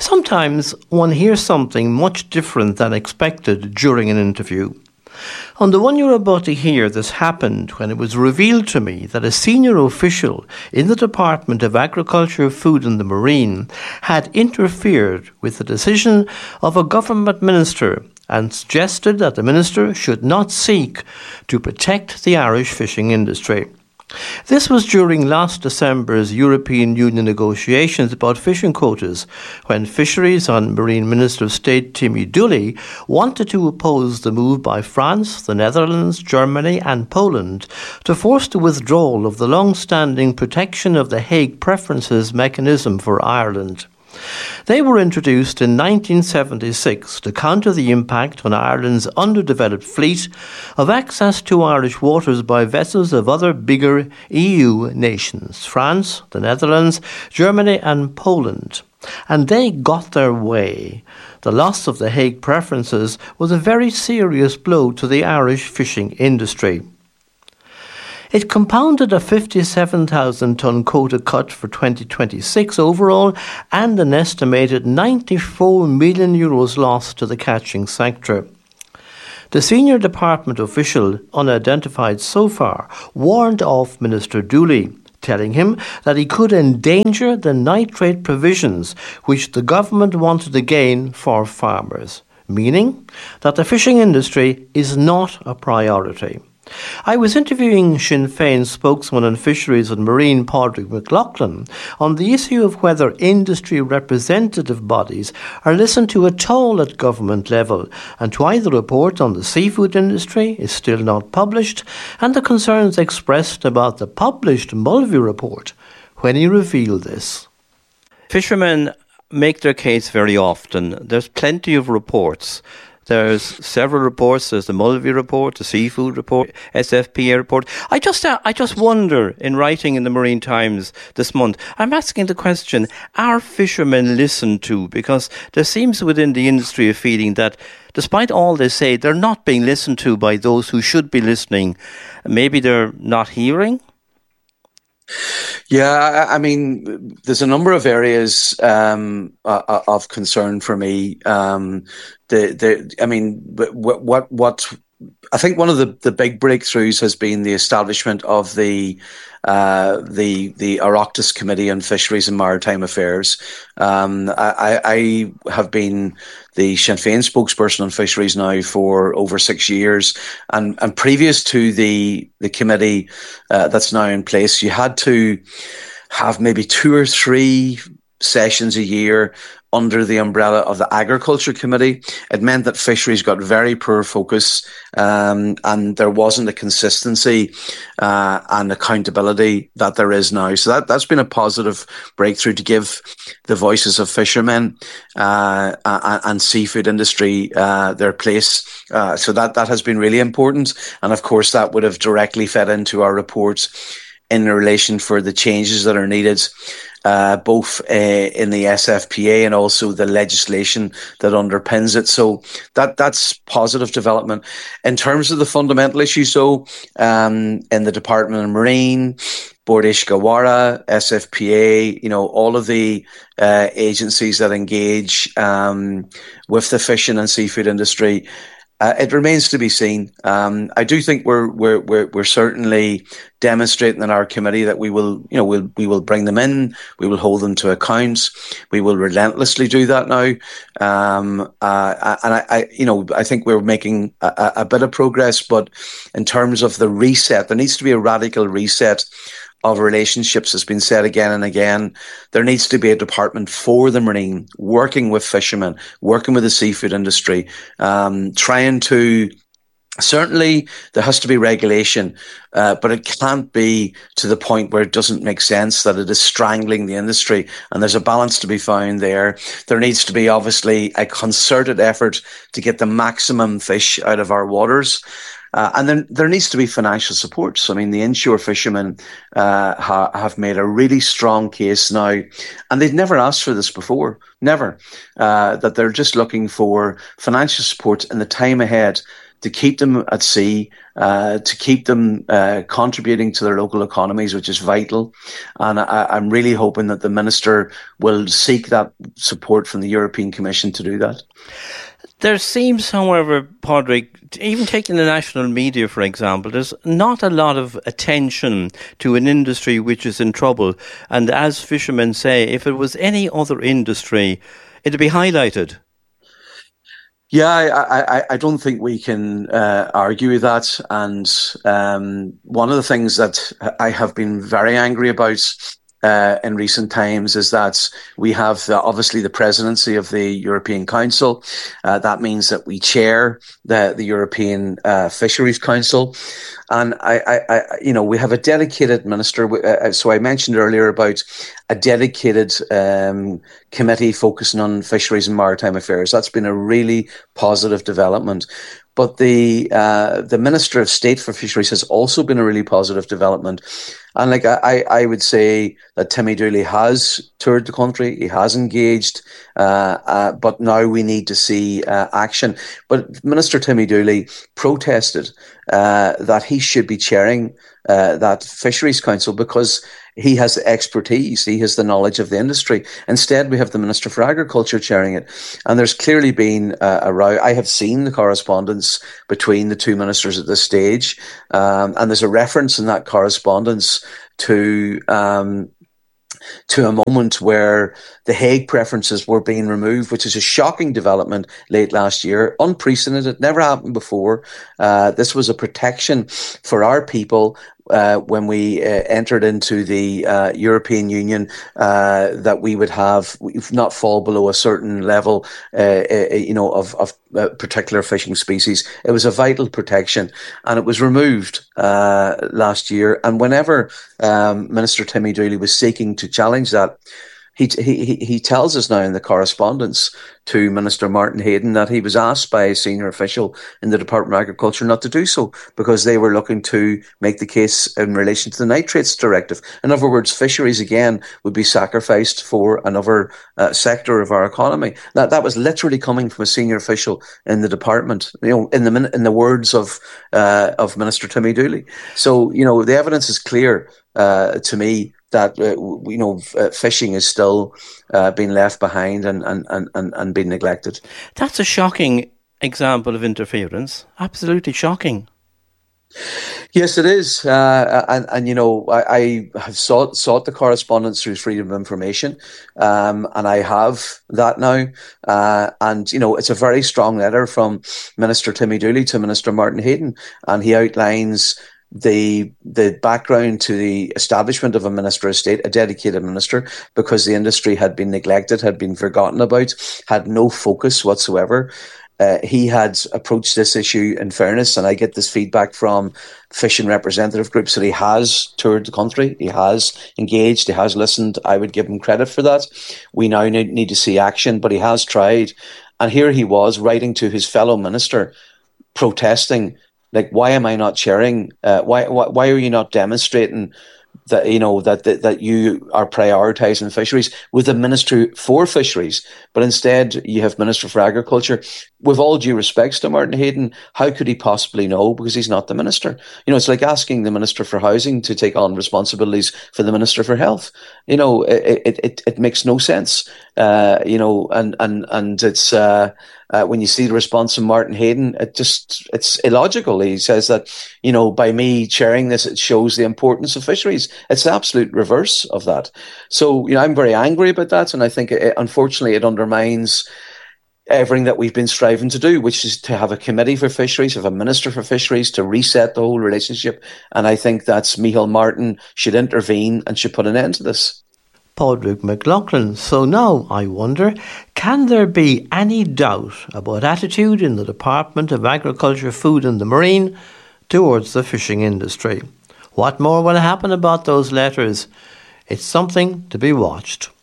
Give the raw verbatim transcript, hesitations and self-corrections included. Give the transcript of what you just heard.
Sometimes one hears something much different than expected during an interview. On the one you're about to hear, this happened when it was revealed to me that a senior official in the Department of Agriculture, Food and the Marine had interfered with the decision of a government minister and suggested that the minister should not seek to protect the Irish fishing industry. This was during last December's European Union negotiations about fishing quotas, when Fisheries and Marine Minister of State Timmy Dooley wanted to oppose the move by France, the Netherlands, Germany and Poland to force the withdrawal of the long-standing protection of the Hague Preferences mechanism for Ireland. They were introduced in nineteen seventy-six to counter the impact on Ireland's underdeveloped fleet of access to Irish waters by vessels of other bigger E U nations, France, the Netherlands, Germany and Poland. And they got their way. The loss of the Hague Preferences was a very serious blow to the Irish fishing industry. It compounded a fifty-seven thousand tonne quota cut for twenty twenty-six overall and an estimated ninety-four million euros lost to the catching sector. The senior department official, unidentified so far, warned off Minister Dooley, telling him that he could endanger the nitrate provisions which the government wanted to gain for farmers, meaning that the fishing industry is not a priority. I was interviewing Sinn Féin spokesman on Fisheries and Marine Padraig McLaughlin on the issue of whether industry representative bodies are listened to at all at government level, and why the report on the seafood industry is still not published, and the concerns expressed about the published Mulvey report when he revealed this. Fishermen make their case very often. There's plenty of reports. There's several reports. There's the Mulvey report, the seafood report, S F P A report. I just, uh, I just wonder, in writing in the Marine Times this month, I'm asking the question: are fishermen listened to? Because there seems within the industry a feeling that, despite all they say, they're not being listened to by those who should be listening. Maybe they're not hearing. Yeah, I mean, there's a number of areas um, uh, of concern for me. Um, the, the, I mean, what, what, what? I think one of the, the big breakthroughs has been the establishment of the uh, the the Oireachtas Committee on Fisheries and Maritime Affairs. Um, I, I have been the Sinn Féin spokesperson on fisheries now for over six years, and, and previous to the the committee uh, that's now in place, you had to have maybe two or three sessions a year under the umbrella of the Agriculture Committee. It meant that fisheries got very poor focus, um, and there wasn't a consistency uh, and accountability that there is now. So that, that's been a positive breakthrough to give the voices of fishermen uh, and, and seafood industry uh, their place. Uh, so that, that has been really important. And of course, that would have directly fed into our reports in relation for the changes that are needed, uh, both uh, in the S F P A and also the legislation that underpins it. So that that's positive development. In terms of the fundamental issues, so um, in the Department of Marine, Bord Iascaigh Mhara, S F P A, you know, all of the uh, agencies that engage um, with the fishing and seafood industry, Uh, it remains to be seen. Um, I do think we're we're we're we're certainly demonstrating in our committee that we will, you know, we'll we will bring them in, we will hold them to account, we will relentlessly do that now. Um, uh, and I, I, you know, I think we're making a, a bit of progress, but in terms of the reset, there needs to be a radical reset of relationships. Has been said again and again. There needs to be a department for the marine, working with fishermen, working with the seafood industry, um, trying to, certainly there has to be regulation, uh, but it can't be to the point where it doesn't make sense, that it is strangling the industry, and there's a balance to be found there. There needs to be obviously a concerted effort to get the maximum fish out of our waters. Uh, and then there needs to be financial support. So, I mean, the inshore fishermen uh, ha- have made a really strong case now, and they've never asked for this before, never, uh, that they're just looking for financial support in the time ahead to keep them at sea, uh, to keep them uh, contributing to their local economies, which is vital. And I, I'm really hoping that the Minister will seek that support from the European Commission to do that. There seems, however, Padraig, even taking the national media, for example, there's not a lot of attention to an industry which is in trouble. And as fishermen say, if it was any other industry, it'd be highlighted. Yeah, I, I, I don't think we can uh, argue with that. And um, one of the things that I have been very angry about Uh, in recent times is that we have the, obviously the presidency of the European Council. Uh, that means that we chair the, the European uh, Fisheries Council. And I, I, I, you know, we have a dedicated minister. Uh, so I mentioned earlier about a dedicated um, committee focusing on fisheries and maritime affairs. That's been a really positive development. But the uh, the Minister of State for Fisheries has also been a really positive development. And like I, I would say that Timmy Dooley has toured the country, he has engaged, uh, uh, but now we need to see uh, action. But Minister Timmy Dooley protested uh, that he should be chairing uh, that Fisheries Council because he has the expertise, he has the knowledge of the industry. Instead, we have the Minister for Agriculture chairing it. And there's clearly been uh, a row. I have seen the correspondence between the two ministers at this stage. Um, and there's a reference in that correspondence to um, to a moment where the Hague preferences were being removed, which is a shocking development late last year, unprecedented, never happened before. Uh, this was a protection for our people uh, when we uh, entered into the uh, European Union, uh, that we would have not fall below a certain level, uh, uh, you know, of, of uh, particular fishing species. It was a vital protection, and it was removed uh, last year. And whenever um, Minister Timmy Dooley was seeking to challenge that, He, he he tells us now in the correspondence to Minister Martin Hayden that he was asked by a senior official in the Department of Agriculture not to do so because they were looking to make the case in relation to the Nitrates Directive. In other words, fisheries again would be sacrificed for another uh, sector of our economy. That that was literally coming from a senior official in the department. You know, in the in the words of uh, of Minister Timmy Dooley. So you know the evidence is clear uh, to me that uh, you know uh, fishing is still uh, being left behind and, and, and, and being neglected. That's a shocking example of interference. Absolutely shocking. Yes, it is. Uh, and, and, you know, I, I have sought, sought the correspondence through Freedom of Information, um, and I have that now. Uh, and, you know, it's a very strong letter from Minister Timmy Dooley to Minister Martin Hayden, and he outlines the the background to the establishment of a Minister of State, a dedicated minister, because the industry had been neglected, had been forgotten about, had no focus whatsoever. Uh, he had approached this issue in fairness, and I get this feedback from fishing representative groups that he has toured the country, he has engaged, he has listened. I would give him credit for that. We now need, need to see action, but he has tried. And here he was writing to his fellow minister, protesting. Like, why am I not chairing? Uh, why, why, why are you not demonstrating that you know that, that that you are prioritising fisheries with the Minister for Fisheries? But instead, you have Minister for Agriculture. With all due respects to Martin Hayden, how could he possibly know? Because he's not the minister. You know, it's like asking the Minister for Housing to take on responsibilities for the Minister for Health. You know, it it it, it makes no sense. Uh, you know, and and and it's. Uh, Uh, when you see the response from Martin Hayden, it just, it's illogical. He says that, you know, by me chairing this, it shows the importance of fisheries. It's the absolute reverse of that. So, you know, I'm very angry about that. And I think, it, unfortunately, it undermines everything that we've been striving to do, which is to have a committee for fisheries, have a minister for fisheries, to reset the whole relationship. And I think that's Micheál Martin should intervene and should put an end to this. Padraig McLaughlin. So now I wonder, can there be any doubt about attitude in the Department of Agriculture, Food and the Marine towards the fishing industry? What more will happen about those letters? It's something to be watched.